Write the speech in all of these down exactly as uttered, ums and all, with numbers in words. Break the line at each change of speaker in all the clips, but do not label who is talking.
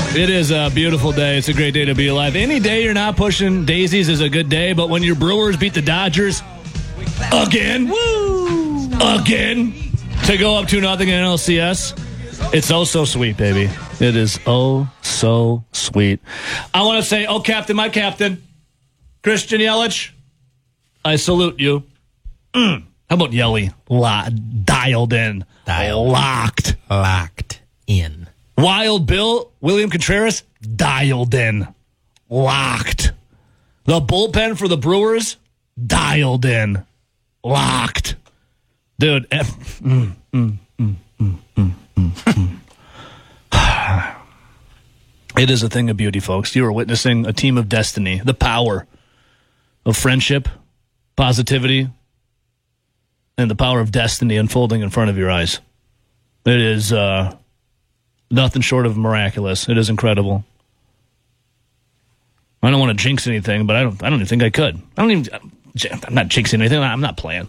It is a beautiful day. It's a great day to be alive. Any day you're not pushing daisies is a good day, but when your Brewers beat the Dodgers again, Woo! again, to go up two nothing in N L C S, it's oh so sweet, baby. It is oh so sweet. I want to say, oh, Captain, my captain, Christian Yelich, I salute you. Mm. How about Yelly? La- dialed in.
Dialed.
Locked.
Locked in.
Wild Bill, William Contreras, dialed in. Locked. The bullpen for the Brewers, dialed in. Locked. Dude. F- mm, mm, mm, mm, mm, mm, mm. It is a thing of beauty, folks. You are witnessing a team of destiny. The power of friendship, positivity, and the power of destiny unfolding in front of your eyes. It is uh, nothing short of miraculous. It is incredible. I don't want to jinx anything, but I don't. I don't even think I could. I don't even. I'm not jinxing anything. I'm not playing.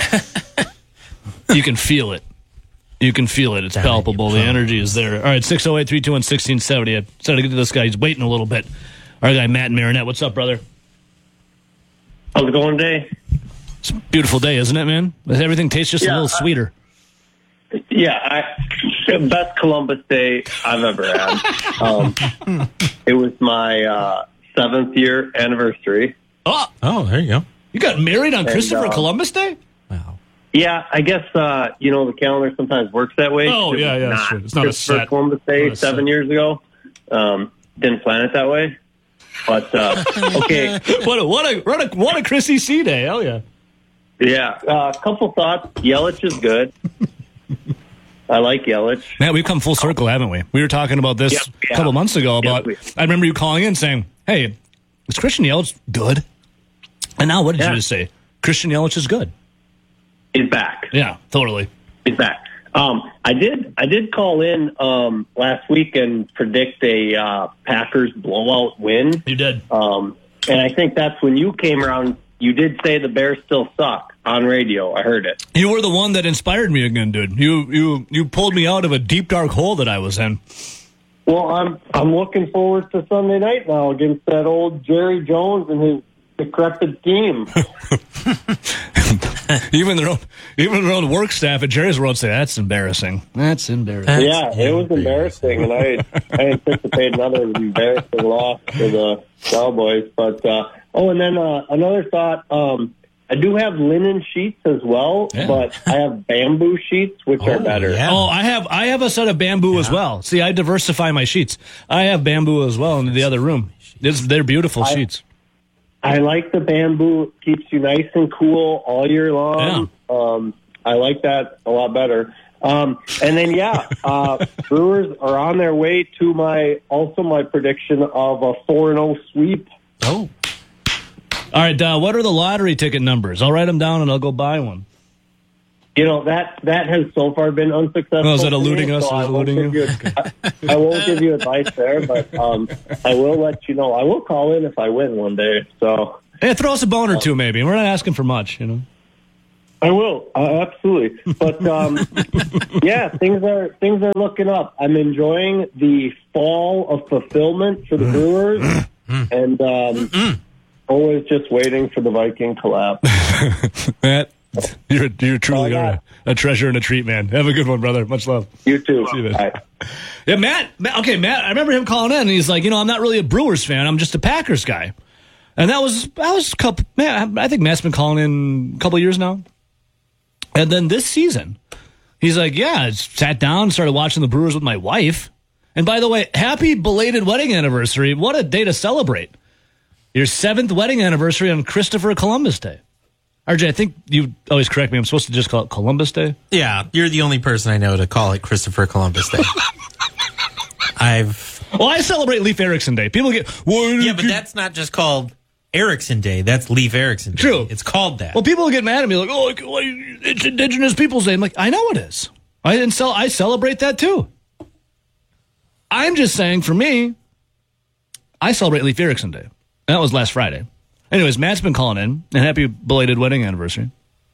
You can feel it. You can feel it. It's palpable. The energy is there. All right, six oh eight, three two one, one six seven oh. I said to get to this guy. He's waiting a little bit. Our guy, Matt Marinette. What's up, brother?
How's it going today?
It's a beautiful day, isn't it, man? Everything tastes just
yeah,
a little sweeter.
I, yeah, I, best Columbus Day I've ever had. Um, it was my uh, seventh year anniversary.
Oh,
oh, there you go.
You got married on
and,
Christopher
uh,
Columbus Day?
Wow.
Yeah, I guess uh, you know the calendar sometimes works that way.
Oh,
it
yeah,
was
yeah,
not
sure. It's not a
Christopher
set.
Columbus Day
Not a
seven
set.
years ago. Um, didn't plan it that way. But uh, okay,
what a what a what a what a Chrissy C Day! Hell yeah!
yeah. A uh, couple thoughts. Yelich is good. I like Yelich.
Man, we've come full circle, haven't we? We were talking about this
Yep, yeah.
a couple months ago. About
Yep.
I remember you calling in saying, "Hey, is Christian Yelich good?" And now, what did
Yeah.
you just say? Christian Yelich is good.
He's back.
Yeah, totally.
He's back. Um, I did. I did call in um, last week and predict a uh, Packers blowout win.
You did.
Um, and I think that's when you came around. You did say the Bears still suck on radio. I heard it.
You were the one that inspired me again, dude. You you you pulled me out of a deep dark hole that I was in.
Well, I'm I'm looking forward to Sunday night now against that old Jerry Jones and his decrepit team.
even their own even their own work staff at Jerry's World say that's embarrassing. That's embarrassing.
Yeah, it was embarrassing, and I I anticipate another embarrassing loss for the Cowboys. But uh, oh, and then uh, another thought. Um, I do have linen sheets as well,
Yeah.
but I have bamboo sheets, which are
Oh,
better.
yeah.
Oh, I have I have a set of bamboo as well. See, I diversify my sheets. I have bamboo as well in the other room. It's, they're beautiful
I-
sheets.
I like the bamboo. It keeps you nice and cool all year long. Um, I like that a lot better. Um, and then, yeah, uh, Brewers are on their way to my also my prediction of a four and oh sweep.
Oh.
All right, uh, what are the lottery ticket numbers? I'll write them down and I'll go buy one.
You know, that that has so far been unsuccessful.
Oh, is that
for me,
eluding us?
so
Is
I
it
won't
eluding
give
you?
I, I won't give you advice there, but um, I will let you know. I will call in if I win one day. So
Hey, throw us a bone or two, maybe. We're not asking for much, you know.
I will, uh, absolutely. But um, yeah, things are things are looking up. I'm enjoying the fall of fulfillment for the Brewers, and um, always just waiting for the Viking collapse.
Matt, you're you're truly
Oh,
a,
yeah.
a treasure and a treat, man. Have a good one, brother. Much love.
You too.
See you, man.
Bye.
Yeah, Matt, Matt. Okay, Matt. I remember him calling in, and he's like, you know, I'm not really a Brewers fan. I'm just a Packers guy. And that was that was a couple. Man, I think Matt's been calling in a couple of years now. And then this season, he's like, yeah, I sat down, started watching the Brewers with my wife. And by the way, happy belated wedding anniversary. What a day to celebrate. Your seventh wedding anniversary on Christopher Columbus Day. R J, I think you always correct me. I'm supposed to just call it Columbus Day.
Yeah, you're the only person I know to call it Christopher Columbus Day. I've...
Well, I celebrate Leif Erikson Day. People get... Well,
Yeah, but that's not just called Erickson Day. That's Leif Erikson Day.
True.
It's called that.
Well, people get mad at me like, oh, it's Indigenous Peoples Day. I'm like, I know it is. I didn't sell. I celebrate that too. I'm just saying, for me, I celebrate Leif Erikson Day. That was last Friday. Anyways, Matt's been calling in, and happy belated wedding anniversary.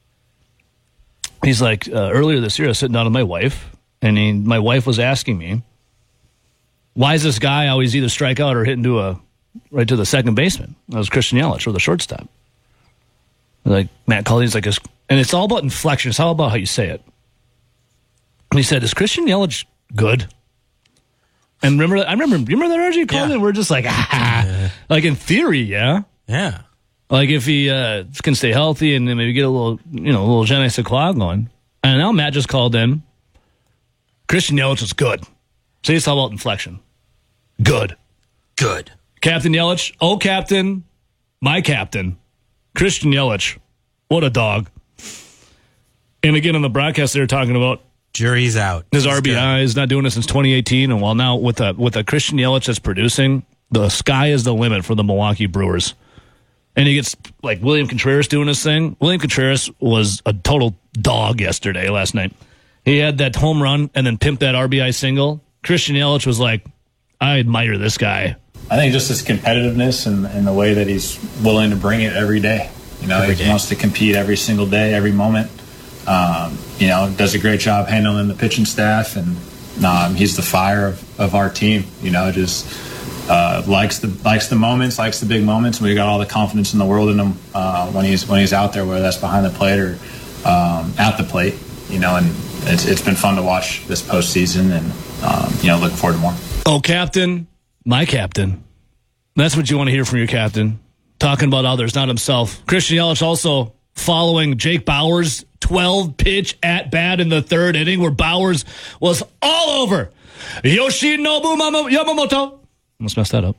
He's like, uh, earlier this year, I was sitting down with my wife, and he, my wife was asking me, why is this guy always either strike out or hit into a right to the second baseman? That was Christian Yelich or the shortstop. Like Matt Cully's like, and it's all about inflection. It's all about how you say it. And he said, "Is Christian Yelich good?" And remember, I remember, you remember that R J called
Yeah.
it? We're just like, ah,
Yeah.
like in theory, yeah.
Yeah.
Like if he uh, can stay healthy and then maybe get a little, you know, a little je ne sais quoi going. And now Matt just called in. Christian Yelich is good. See, it's all about inflection. Good.
Good.
Captain Yelich, oh, captain, my captain, Christian Yelich. What a dog. And again, on the broadcast, they were talking about
Jury's out.
his
He's
R B I is not doing it since twenty eighteen. And while now with a, with a Christian Yelich that's producing, the sky is the limit for the Milwaukee Brewers. And he gets like William Contreras doing his thing. William Contreras was a total dog yesterday, last night. He had that home run and then pimped that R B I single. Christian Yelich was like, I admire this guy.
I think just his competitiveness and, and the way that he's willing to bring it every day. You know,
Every
he
day.
wants to compete every single day, every moment. Um, you know, does a great job handling the pitching staff, and um, he's the fire of, of our team. You know, just uh, likes the likes the moments, likes the big moments. We got all the confidence in the world in him uh, when he's when he's out there, whether that's behind the plate or um, at the plate. You know, and it's it's been fun to watch this postseason, and um, you know, looking forward to more.
Oh, captain, my captain. That's what you want to hear from your captain. Talking about others, not himself. Christian Yelich also following Jake Bauers' twelve-pitch at-bat in the third inning where Bauers was all over Yoshinobu Yamamoto. Almost messed that up.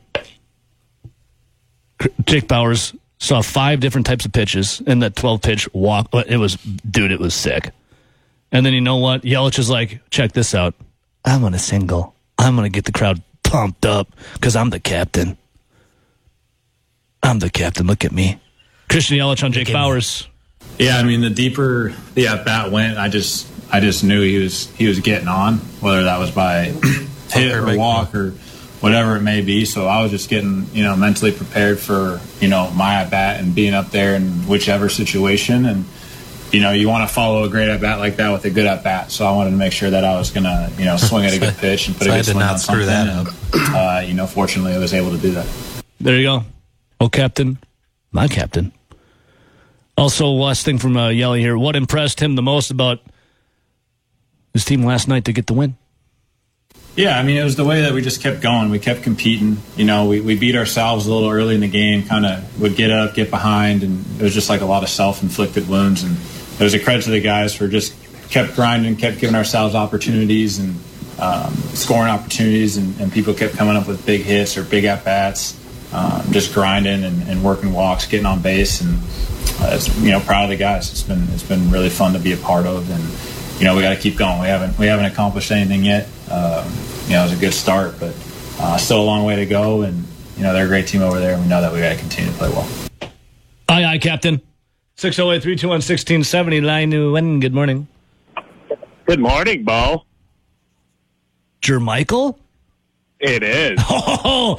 Jake Bauers saw five different types of pitches in that twelve-pitch walk. It was, dude, it was sick. And then you know what? Yelich is like, check this out. I'm going to single. I'm going to get the crowd pumped up because I'm the captain. I'm the captain. Look at me. Christian Yelich on Jake Bauers.
Yeah, I mean, the deeper the at bat went, I just I just knew he was he was getting on, whether that was by hit
or
or
big
walk or whatever it may be. So I was just getting, you know, mentally prepared for, you know, my at bat and being up there in whichever situation. And you know, you want to follow a great at bat like that with a good at bat. So I wanted to make sure that I was gonna, you know, swing at a good pitch and put
So
a
I
good
did
swing
not
on
screw
something.
that
and, uh, you know, fortunately, I was able to do that.
There you go. Oh, captain. My captain. Also, last thing from uh, Yelly here. What impressed him the most about his team last night to get the win?
Yeah, I mean, it was the way that we just kept going. We kept competing. You know, we, we beat ourselves a little early in the game, kind of would get up, get behind, and it was just like a lot of self-inflicted wounds. And it was a credit to the guys for just kept grinding, kept giving ourselves opportunities and um, scoring opportunities, and, and people kept coming up with big hits or big at-bats, um, just grinding and, and working walks, getting on base. And, uh, it's, you know, proud of the guys. It's been it's been really fun to be a part of. And, you know, we got to keep going. We haven't we haven't accomplished anything yet. Um, you know, it was a good start, but uh, still a long way to go. And, you know, they're a great team over there, and we know that we got to continue to play well.
Aye, aye, captain. six oh eight, three two one, one six seven oh. Line one. Good morning.
Good morning, Bo.
Jermichael?
It is.
Oh,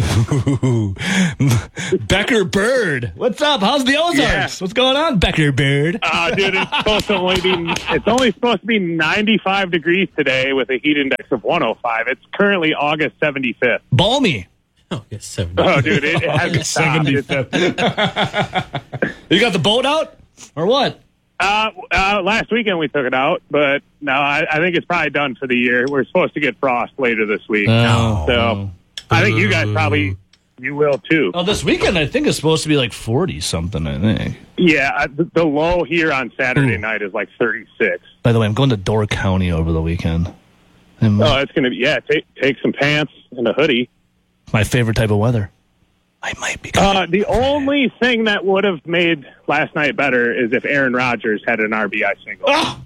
Becker Bird. What's up? How's the Ozarks?
Yeah.
What's going on, Becker Bird?
Uh, dude, it's supposed to only be it's only supposed to be ninety-five degrees today with a heat index of one oh five. It's currently August seventy-fifth.
Balmy.
Oh, yes, seventy.
Oh, dude, it, it hasn't stopped. It's-
You got the boat out? Or what?
Uh, uh, last weekend we took it out, but no, I, I think it's probably done for the year. We're supposed to get frost later this week.
Oh.
So I think you guys probably, you will too.
Oh, this weekend I think it's supposed to be like forty something, I think.
Yeah, uh, the, the low here on Saturday
Ooh.
night is like thirty-six.
By the way, I'm going to Door County over the weekend. And
Oh, it's going to be, yeah, take, take some pants and a hoodie.
my favorite type of weather. I might be
Uh, the only thing that would have made last night better is if Aaron Rodgers had an R B I single.
Oh!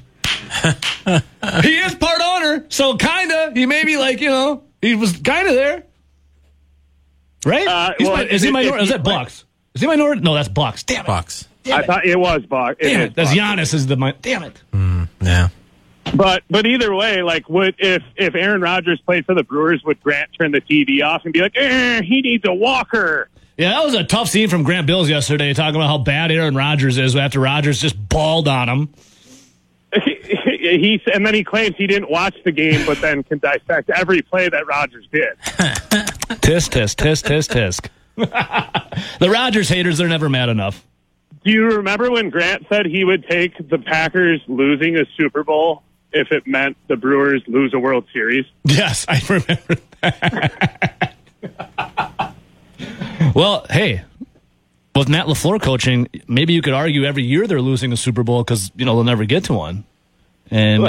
He is part owner, so kinda. He may be like, you know, he was kinda there. Right?
Uh,
He's
well,
my, is he
if-
minority?
if
Is
he
that
play-
Bucks? Is he minority? No, that's Bucks. Damn it.
Bucks.
Damn
I
it.
thought it was Buck.
Damn
is
it. That's
Buck.
Giannis is the mi- damn it.
Yeah.
But but either way, like, would if if Aaron Rodgers played for the Brewers, would Grant turn the T V off and be like, eh, he needs a walker?
Yeah, that was a tough scene from Grant Bills yesterday, talking about how bad Aaron Rodgers is after Rodgers just balled on him.
he and then he claims he didn't watch the game, but then can dissect every play that Rodgers did.
Tisk, tisk, tisk, tisk, tisk. The Rodgers haters, they're never mad enough.
Do you remember when Grant said he would take the Packers losing a Super Bowl if it meant the Brewers lose a World Series?
Yes, I remember that. Well, hey, with Matt LaFleur coaching, maybe you could argue every year they're losing a Super Bowl because, you know, they'll never get to one. And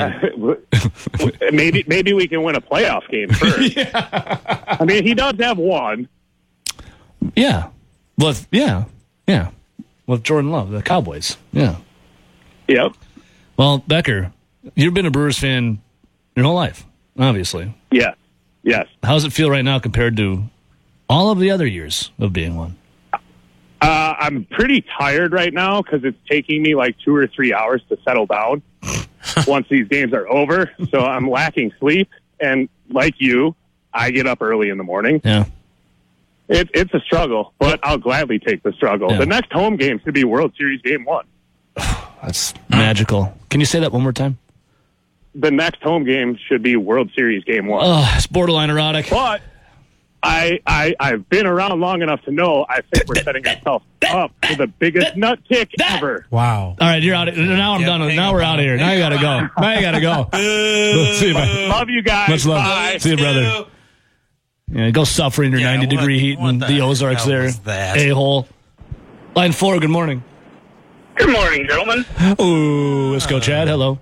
maybe maybe we can win a playoff game first. Yeah. I mean, he does have one.
Yeah. With, yeah. Yeah. With Jordan Love, the Cowboys. Yeah.
Yep.
Well, Becker, you've been a Brewers fan your whole life, obviously.
Yes. Yes.
How does it feel right now compared to all of the other years of being one?
Uh, I'm pretty tired right now because it's taking me like two or three hours to settle down once these games are over. So I'm lacking sleep. And like you, I get up early in the morning.
Yeah.
It, it's a struggle, but I'll gladly take the struggle.
Yeah.
The next home game should be World Series Game one.
That's magical. Can you say that one more time?
The next home game should be World Series Game one.
Oh, it's borderline erotic.
But I, I, I've been around long enough to know I think we're setting ourselves up for the biggest nut kick ever.
Wow.
All right, you're out. Of, now I'm
Yep,
done.
hang
Now
up
we're
on
out of
it.
here. Now you got to go. Now you got to go. See you, man.
Love you guys.
Much love.
Bye.
See you, brother. Yeah, go suffer in your
Yeah,
ninety degree
what-
heat
what
in
the
the Ozarks
hell
there.
was that?
A-hole. Line four, good morning.
Good morning, gentlemen.
Ooh, let's go, Chad. Hello.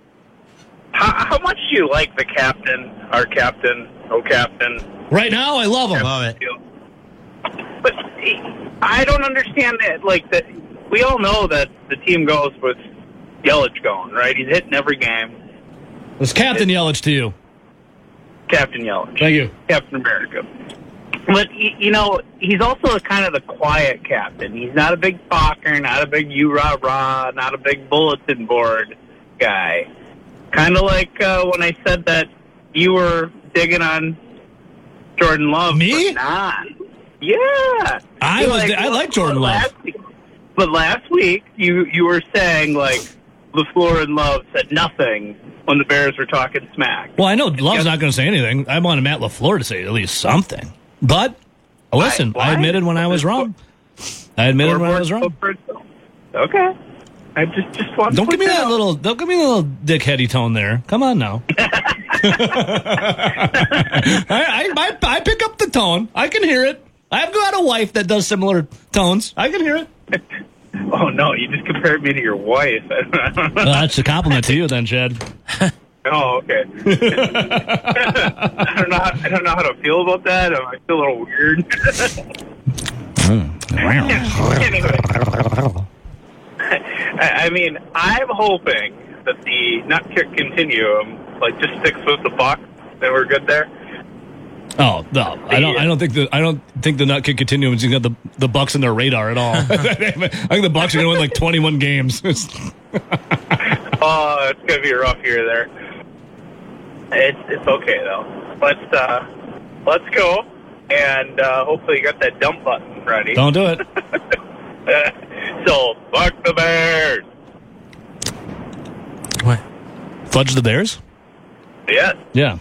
How, how much do you like the captain, our captain, oh captain?
Right now, I love him.
Love it.
But he- I don't understand that. Like that, we all know that the team goes with Yelich going, right? He's hitting every game.
It's Captain Yelich to you.
Captain Yelich,
Thank you.
Captain America. But y- you know, he's also kind of the quiet captain. He's not a big talker, not a big you rah rah, not a big bulletin board guy. Kind of like uh, when I said that you were digging on Jordan Love.
Me?
For non. Yeah.
I
You're
was. I like Jordan
but
Love.
last week- But last week, you, you were saying, like, LaFleur and Love said nothing when the Bears were talking smack.
Well, I know Love's not going to say anything. I wanted Matt LaFleur to say at least something. But listen,
Why?
I admitted when I was wrong. I admitted when I was wrong.
Okay. I just just want.
Don't
to
give me
put
that
out.
little. Don't give me a little dickheady tone there. Come on now. I, I, I, I pick up the tone. I can hear it. I've got a wife that does similar tones. I can hear it.
Oh no! You just compared me to your wife.
Well, that's a compliment to you, then, Chad.
Oh, okay. I don't know. How, I don't know how to feel about that. I feel a little weird. Anyway, I, I mean, I'm hoping that the nut kick continuum like just sticks with the Bucs, and we're good there.
Oh no, I don't. I don't think the. I don't think the nut kick continuum is got the the Bucks in their radar at all. I think the Bucks are going to win like twenty-one games.
Oh, it's gonna be a rough year there. It's it's okay though. Let's uh, let's go, and uh, hopefully you got that dump button ready.
Don't do it.
So fuck the Bears.
What?
Fudge the Bears?
Yes.
Yeah.